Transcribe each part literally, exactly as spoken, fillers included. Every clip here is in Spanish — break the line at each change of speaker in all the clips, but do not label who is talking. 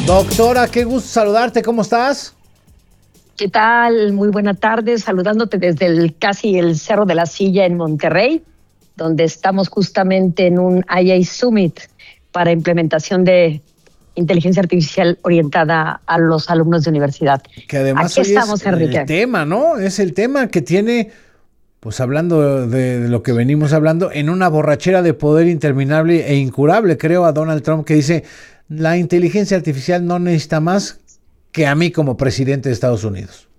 Doctora, qué gusto saludarte, ¿cómo estás?
¿Qué tal? Muy buena tarde, saludándote desde el casi el Cerro de la Silla en Monterrey, donde estamos justamente en un I A Summit para implementación de inteligencia artificial orientada a los alumnos de universidad.
Que además
Aquí
hoy es
estamos, Enrique.
el tema, ¿no? Es el tema que tiene, pues hablando de, de lo que venimos hablando, en una borrachera de poder interminable e incurable, creo, a Donald Trump, que dice, la inteligencia artificial no necesita más que a mí como presidente de Estados Unidos.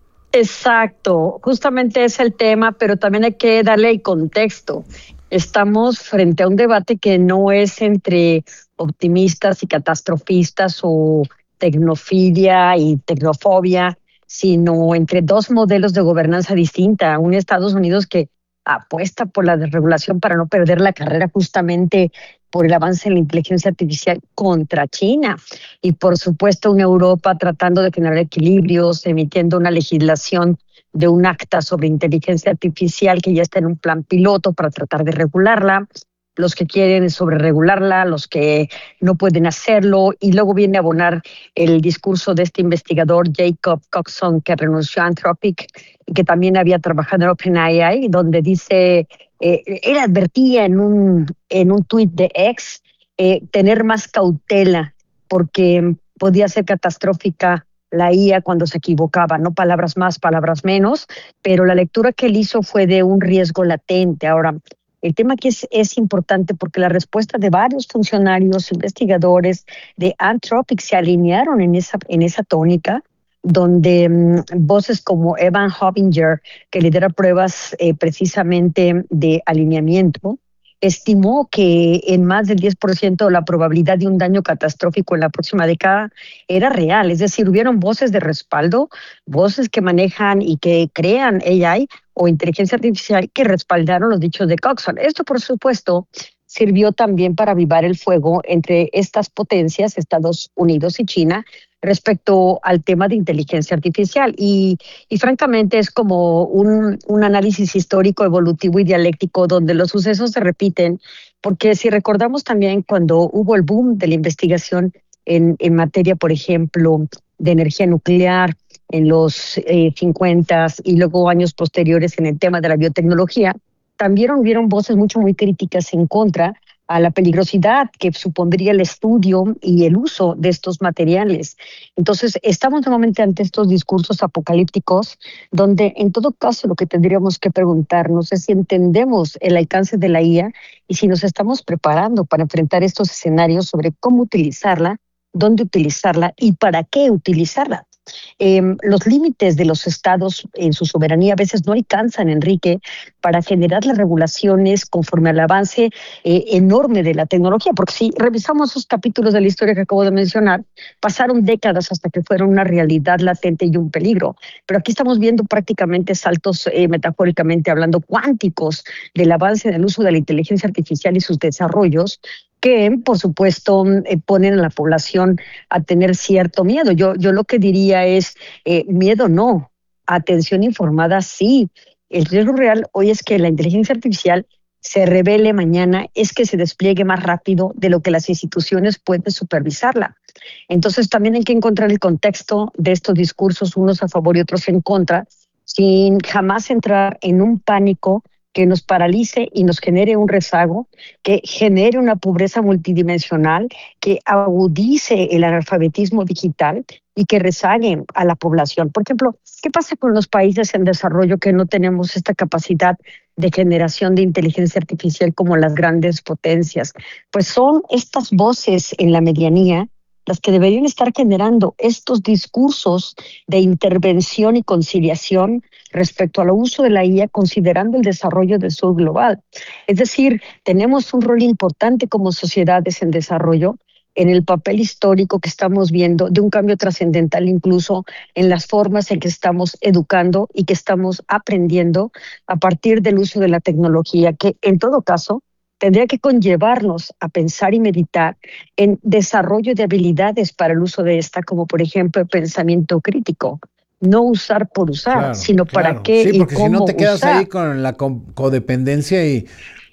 Exacto, justamente es el tema, pero también hay que darle el contexto. Estamos frente a un debate que no es entre optimistas y catastrofistas o tecnofilia y tecnofobia, sino entre dos modelos de gobernanza distinta. Un Estados Unidos que apuesta por la desregulación para no perder la carrera justamente por el avance en la inteligencia artificial contra China. Y por supuesto una Europa tratando de generar equilibrios, emitiendo una legislación de un acta sobre inteligencia artificial que ya está en un plan piloto para tratar de regularla, los que quieren sobreregularla, los que no pueden hacerlo, y luego viene a abonar el discurso de este investigador Jacob Coxon, que renunció a Anthropic y que también había trabajado en OpenAI, donde dice, eh, él advertía en un, en un tuit de X, eh, tener más cautela porque podía ser catastrófica la I A cuando se equivocaba, no palabras más, palabras menos, pero la lectura que él hizo fue de un riesgo latente. Ahora, el tema aquí es, es importante porque la respuesta de varios funcionarios, investigadores de Anthropic se alinearon en esa, en esa tónica, donde um, voces como Evan Hobinger, que lidera pruebas eh, precisamente de alineamiento, estimó que en más del diez por ciento la probabilidad de un daño catastrófico en la próxima década era real. Es decir, hubieron voces de respaldo, voces que manejan y que crean A I o inteligencia artificial que respaldaron los dichos de Coxon. Esto, por supuesto, sirvió también para avivar el fuego entre estas potencias, Estados Unidos y China, respecto al tema de inteligencia artificial. Y, y francamente es como un, un análisis histórico, evolutivo y dialéctico donde los sucesos se repiten, porque si recordamos también cuando hubo el boom de la investigación en, en materia, por ejemplo, de energía nuclear en los eh, cincuenta y luego años posteriores en el tema de la biotecnología, también hubieron voces mucho muy críticas en contra a la peligrosidad que supondría el estudio y el uso de estos materiales. Entonces, estamos nuevamente ante estos discursos apocalípticos, donde en todo caso lo que tendríamos que preguntarnos es si entendemos el alcance de la I A y si nos estamos preparando para enfrentar estos escenarios sobre cómo utilizarla, dónde utilizarla y para qué utilizarla. Eh, los límites de los estados en su soberanía a veces no alcanzan, Enrique, para generar las regulaciones conforme al avance eh, enorme de la tecnología, porque si revisamos esos capítulos de la historia que acabo de mencionar, pasaron décadas hasta que fueron una realidad latente y un peligro, pero aquí estamos viendo prácticamente saltos, eh, metafóricamente hablando, cuánticos del avance del uso de la inteligencia artificial y sus desarrollos, que por supuesto eh, ponen a la población a tener cierto miedo. Yo, yo lo que diría es, eh, miedo no, atención informada sí. El riesgo real hoy es que la inteligencia artificial se revele mañana, es que se despliegue más rápido de lo que las instituciones pueden supervisarla. Entonces también hay que encontrar el contexto de estos discursos, unos a favor y otros en contra, sin jamás entrar en un pánico que nos paralice y nos genere un rezago, que genere una pobreza multidimensional, que agudice el analfabetismo digital y que rezague a la población. Por ejemplo, ¿qué pasa con los países en desarrollo que no tenemos esta capacidad de generación de inteligencia artificial como las grandes potencias? Pues son estas voces en la medianía las que deberían estar generando estos discursos de intervención y conciliación respecto al uso de la I A, considerando el desarrollo del sur global. Es decir, tenemos un rol importante como sociedades en desarrollo en el papel histórico que estamos viendo de un cambio trascendental incluso en las formas en que estamos educando y que estamos aprendiendo a partir del uso de la tecnología, que en todo caso tendría que conllevarnos a pensar y meditar en desarrollo de habilidades para el uso de esta, como por ejemplo el pensamiento crítico. No usar por usar,
Claro,
sino para
claro.
qué
Sí,
y
porque si no
cómo
te quedas
usar.
ahí con la co- codependencia y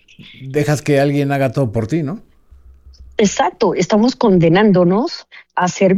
dejas que alguien haga todo por ti, ¿no?
Exacto, estamos condenándonos a ser